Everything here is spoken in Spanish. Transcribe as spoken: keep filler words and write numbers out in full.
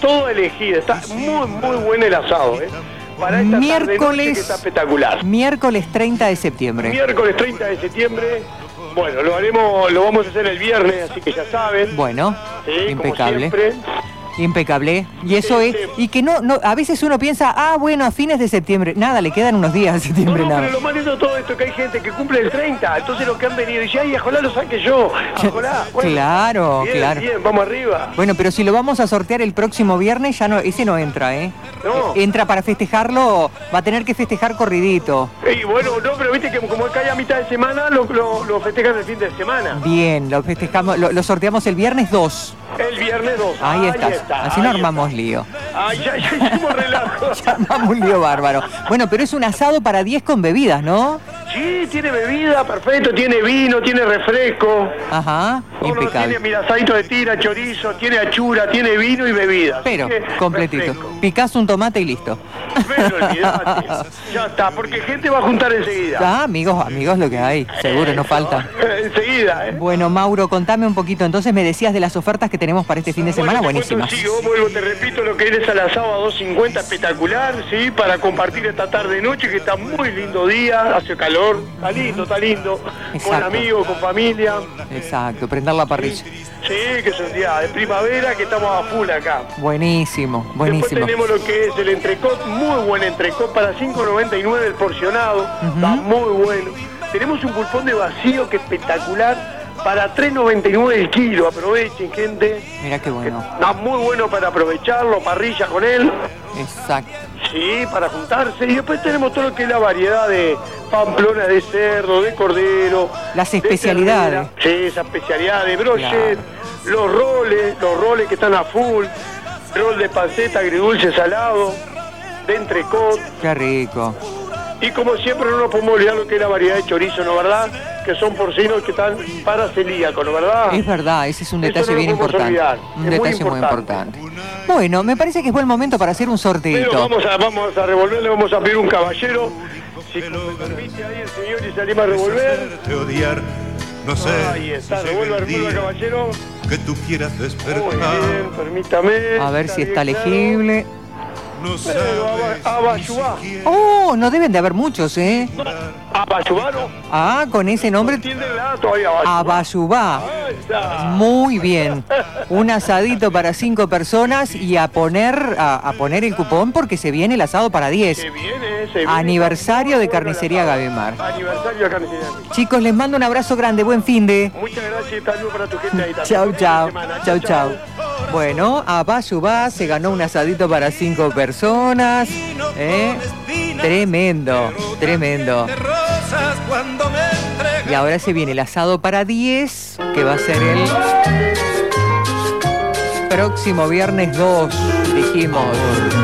todo a elegir. Está muy, muy bueno el asado, ¿eh? Para esta miércoles, tarde noche que está espectacular. Miércoles treinta de septiembre. Miércoles treinta de septiembre. Bueno, lo haremos, lo vamos a hacer el viernes, así que ya saben. Bueno, sí, impecable. Como siempre. Impecable. Y eso Sí, es, sí. y que no, no, a veces uno piensa, ah, bueno, a fines de septiembre. Nada, le quedan unos días a septiembre, No, no, nada. pero lo más lindo de todo esto es que hay gente que cumple el treinta, entonces los que han venido dicen, ay, ojalá lo saque yo, ojalá. Bueno, claro, bien, claro. Bien, vamos arriba. Bueno, pero si lo vamos a sortear el próximo viernes, ya no, ese no entra, ¿eh? No. Eh, Entra para festejarlo, va a tener que festejar corridito. Y bueno, no, pero viste que como cae a mitad de semana, lo, lo, lo festejan el fin de semana. Bien, lo festejamos, lo, lo sorteamos el viernes dos. El viernes dos. Ahí, estás. está. Así no ahí armamos está. lío. Ay, ya, ya hicimos relajo. Ya armamos un lío bárbaro. Bueno, pero es un asado para diez con bebidas, ¿no? Sí, tiene bebida, perfecto, tiene vino, tiene refresco. Ajá, No, no, impecable. tiene mirasadito de tira, chorizo, tiene achura, tiene vino y bebida. Pero, Así que, completito. refresco. Picás un tomate y listo. Pero olvidate, ya está, porque gente va a juntar enseguida. Ah, amigos, amigos lo que hay, seguro, no falta. Enseguida, ¿eh? Bueno, Mauro, contame un poquito, entonces me decías de las ofertas que tenemos para este fin de semana, Bueno, te buenísimas. cuento, sí, vuelvo, te repito, lo que eres al asado a dos cincuenta, espectacular, ¿sí? Para compartir esta tarde-noche, que está muy lindo día, hace calor, está lindo, está lindo, con Exacto. amigos, con familia. Exacto, prender la parrilla. Sí, que es un día de primavera, que estamos a full acá. Buenísimo, buenísimo. Después tenemos lo que es el entrecot, muy buen entrecot para cinco noventa y nueve el porcionado, está muy bueno. Tenemos un pulpón de vacío que es espectacular para tres noventa y nueve el kilo, aprovechen gente. Mira qué bueno. Está muy bueno para aprovecharlo, parrilla con él. Exacto. Sí, para juntarse. Y después tenemos todo lo que es la variedad de pamplona de cerdo, de cordero. Las de especialidades. ternera. Sí, esa especialidad de brochet, Claro. los roles, los roles que están a full, rol de panceta, agridulce, salado, de entrecot. Qué rico. Y como siempre no nos podemos olvidar lo que es la variedad de chorizo, ¿no verdad? Que son porcinos que están para celíacos, ¿no verdad? Es verdad, ese es un Eso detalle no lo bien podemos importante. olvidar. Un Es muy detalle muy importante. importante. Bueno, me parece que es buen momento para hacer un Pero sorteito. vamos a, vamos a revolverle, vamos a pedir un caballero. Si me permite ahí el señor y se anima a revolver. Hacerte odiar, no sé Ahí está, si revuelva, llega el revuelva, día caballero. que tú quieras Muy despertar. bien, permítame. A ver si está bien claro. legible. No Pero, sabes aba- abayubá. ni siquiera Oh, no deben de haber muchos, ¿eh? Abayubano. Ah, con ese nombre, ¿Entienden la todavía? Abayubá. Abayubá. Ahí está. Muy bien. Un asadito para cinco personas y a poner a, a poner el cupón porque se viene el asado para diez. Se viene, se viene. Aniversario de Muy bueno Carnicería el asado. Gavimar. Aniversario de Carnicería Gavimar. Chicos, les mando un abrazo grande, buen fin de. Muchas gracias y saludos para tu gente ahí también. Chau, Buen fin de chau. semana. Chau, chau. Bueno, Abayubá se ganó un asadito para cinco personas. ¿eh? Tremendo, tremendo. de rosas cuando me entregas. Y ahora se viene el asado para diez, que va a ser el próximo viernes dos, dijimos.